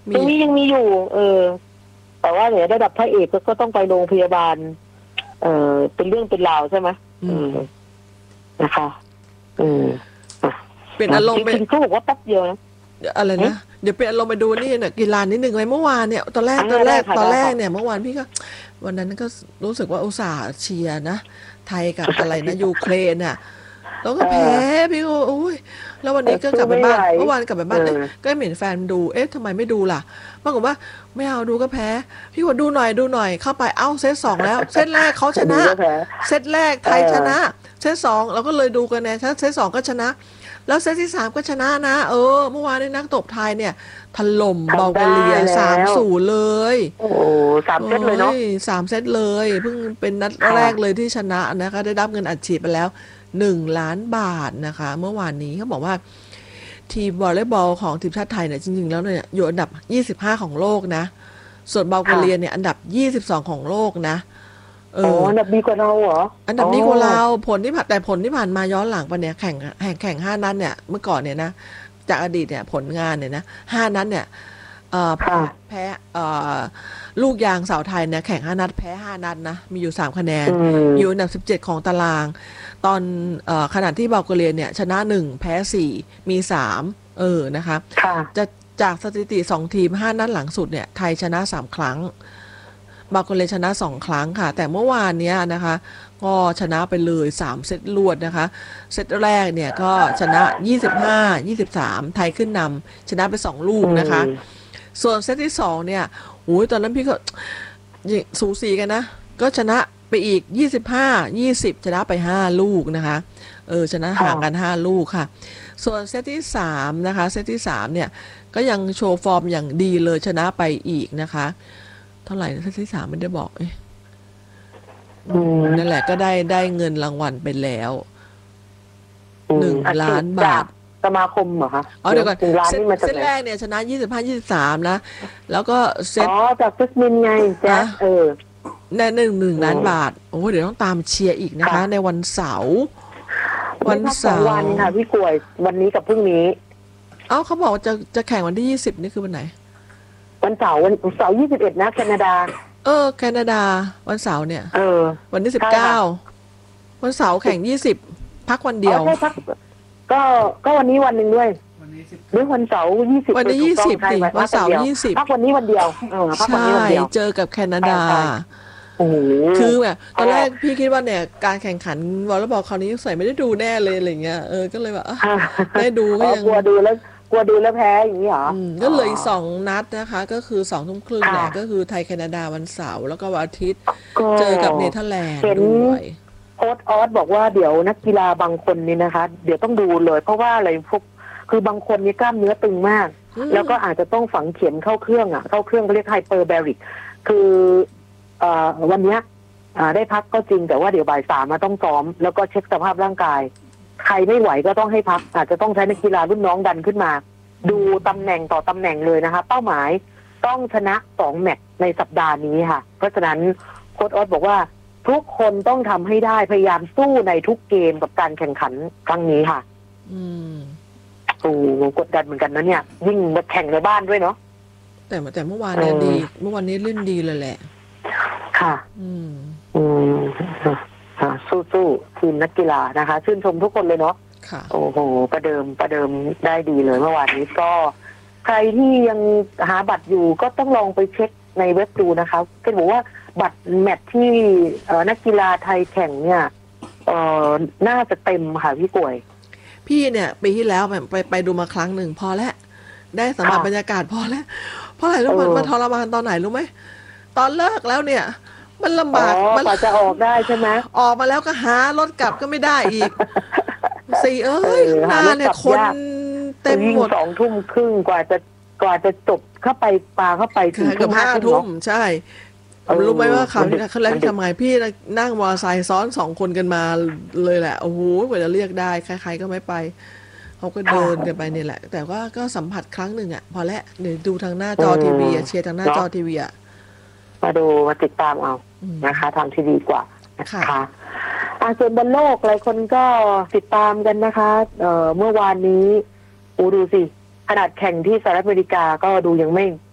มียังมีอยู่แต่ว่าเนี่ยระดับพระเอกก็ต้องไปโรงพยาบาลเป็นเรื่องเป็นราวใช่ไหมนะคะเป็นอารมณ์เป็นเขาบอกว่าแป๊บเดียวนะอะไรนะเดี๋ยวเป็นอารมณ์ไปดูนี่เนี่ยกีฬานิดนึงเลยเมื่อวานเนี่ยตอนแรกเนี่ยเมื่อวานพี่ก็วันนั้นก็รู้สึกว่าอุตส่าห์เชียร์นะไทยกับอะไรนะยูเครนน่ะแล้วก็แพ้พี่ก็โอ้ยแล้ววันนี้ก็กลับไปบ้านเมื่อวานกลับไปบ้านก็เห็นแฟนดูทำไมไม่ดูล่ะปรากฏว่าไม่เอาดูก็แพ้พี่ว่าดูหน่อยเข้าไปเอ้าเซต 2แล้วเซตแรกเขาชนะเซตแรกไทยชนะเซต 2เราก็เลยดูกันนะเซต 2ก็ชนะแล้วเซตที่ 3ก็ชนะนะเมื่อวานนี้นักตบไทยเนี่ยถล่มบัลแกเรีย 3-0 เลยโอ้3 เซตเลยเนาะ 3 เซตเลยเพิ่งเป็นนัดแรกเลยที่ชนะนะคะได้รับเงินอัดฉีดไปแล้ว1 ล้านบาทนะคะเมื่อวานนี้เขาบอกว่าทีมวอลเลย์บอลของทีมชาติไทยเนี่ยจริงๆแล้วเนี่ยอยู่อันดับ25ของโลกนะส่วนบัลแกเรียเนี่ยอันดับ22ของโลกนะอันดับดีกว่าเราเหรออันดับดีกว่าเราผลที่ผ่านมาย้อนหลังไปเนี่ยแข่ง5 นัดเนี่ยเมื่อก่อนเนี่ยนะจากอดีตเนี่ยผลงานเนี่ยนะ5 นัดเนี่ยแพ้ลูกยางสาวไทยเนี่ยแข่ง5 นัดแพ้5 นัดนะมีอยู่3 คะแนนอยู่อันดับ17ของตารางตอนขณะที่บัลแกเรียเนี่ยชนะ1แพ้4มี3นะคะจะจากสถิติ2 ทีม5 นัดหลังสุดเนี่ยไทยชนะ3 ครั้งบัลแกเรียชนะ2 ครั้งค่ะแต่เมื่อวานเนี้ยนะคะก็ชนะไปเลย3 เซตรวดนะคะเซตแรกเนี่ยก็ชนะ25-23ไทยขึ้นนำชนะไป2 ลูกนะคะส่วนเซตที่2เนี่ยโอ้ยตอนนั้นพี่ก็สูสีกันนะก็ชนะไปอีก25-20ชนะไป5 ลูกนะคะชนะห่างกัน5 ลูกค่ะส่วนเซตที่3นะคะเซตที่3เนี่ยก็ยังโชว์ฟอร์มอย่างดีเลยชนะไปอีกนะคะเท่าไหร่เซตที่3ไม่ได้บอกนั่นแหละก็ได้เงินรางวัลไปแล้ว1 ล้านบาทสมาคมเหรอคะเดี๋ยวก่อนเซตแรกเนี่ยชนะ25-23นะแล้วก็เซตจากฟิสมินไงแจ๊ได้1 ล้านบาทโอ้เดี๋ยวต้องตามเชียร์อีกนะคะในวันเสาร์วันค่ะพี่กล้วยวันนี้กับพรุ่งนี้เขาบอกจะแข่งวันที่20นี่คือวันไหนวันเสาร์21นะแคนาดาแคนาดาวันเสาร์เนี่ยวันที่19วันเสาร์แข่ง20พักวันเดียวใช่พักก็วันนี้วันนึงด้วยหรือวันเสาร์20 วันนี้20สิวันเสาร์20 พักวันนี้วันเดียวพักวันนี้วันเดียวเจอกับแคนาดาคือแบบตอนแรกพี่คิดว่าเนี่ยการแข่งขันวอลเลย์บอลคราวนี้ใส่ไม่ได้ดูแน่เลยอะไรเงี้ยก็เลยแบบได้ดูก็ยังกลัวดูแล้วแพ้อย่างนี้เหรอก็เลย2 นัดนะคะก็คือ20:30เนี่ยก็คือไทยแคนาดาวันเสาร์แล้วก็วันอาทิตย์เจอกับเนเธอร์แลนด์ด้วยโค้ชออสบอกว่าเดี๋ยวนักกีฬาบางคนนี่นะคะเดี๋ยวต้องดูเลยเพราะว่าอะไรพวกคือบางคนนี่กล้ามเนื้อตึงมากแล้วก็อาจจะต้องฝังเข็มเข้าเครื่องเขาเรียกไฮเปอร์แบริกคือวันนี้ได้พักก็จริงแต่ว่าเดี๋ยวบ่าย 3มาต้องซ้อมแล้วก็เช็คสภาพร่างกายใครไม่ไหวก็ต้องให้พักอาจจะต้องใช้นักกีฬารุ่นน้องดันขึ้นมาดูตำแหน่งต่อตำแหน่งเลยนะคะเป้าหมายต้องชนะ2 แมตช์ในสัปดาห์นี้ค่ะเพราะฉะนั้นโค้ชออสบอกว่าทุกคนต้องทำให้ได้พยายามสู้ในทุกเกมกับการแข่งขันครั้งนี้ค่ะกดดันเหมือนกันนะเนี่ยยิ่งมาแข่งในบ้านด้วยเนาะแต่เมื่อวานเนี่ยดีเมื่อวานนี้เล่นดีเลยแหละค่ะสู้ทีมนักกีฬานะคะชื่นชมทุกคนเลยเนาะโอ้โหประเดิมได้ดีเลยเมื่อวานนี้ก็ใครที่ยังหาบัตรอยู่ก็ต้องลองไปเช็คในเว็บดูนะคะก็บอกว่าบัตรแมตช์ที่นักกีฬาไทยแข่งเนี่ยน่าจะเต็มค่ะพี่กล้วยพี่เนี่ยปีที่แล้วไปดูมาครั้งหนึ่งพอแล้วได้สัมผัสบรรยากาศพอแล้วเพราะอะไรรู้มั้ยมันทรมานตอนไหนรู้ไหมตอนเลิกแล้วเนี่ยมันลำบากมันจะออกได้ใช่ไหมออกมาแล้วก็หารถกลับก็ไม่ได้อีกหน้าเนี่ยคนเต็มหมด 20:30กว่าจะจบเข้าไปปลาเข้าไปถึงเกือบ5 ทุ่มใช่รู้ไหมว่าเขาแล้วทำไงพี่นั่งมอเตอร์ไซค์ซ้อน2 คนกันมาเลยแหละโอ้โหกว่าจะเรียกได้ใครๆก็ไม่ไปเขาก็เดินกันไปนี่แหละแต่ว่าก็สัมผัสครั้งหนึ่งพอแล้วเดี๋ยวดูทางหน้าจอทีวีเชียร์ทางหน้าจอทีวีมาติดตามเอานะคะทางที่ดีกว่านะคะส่วนบอลโลกหลายคนก็ติดตามกันนะคะเมื่อวานนี้ดูสิขนาดแข่งที่สหรัฐอเมริกาก็ดูยังไม่